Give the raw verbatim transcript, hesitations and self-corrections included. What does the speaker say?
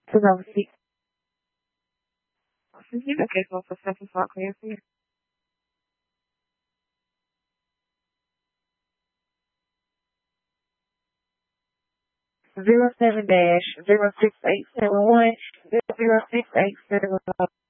zero six. Okay, so for seven o'clock, clear for you. Zero seven dash zero six eight seven one zero six eight seven one.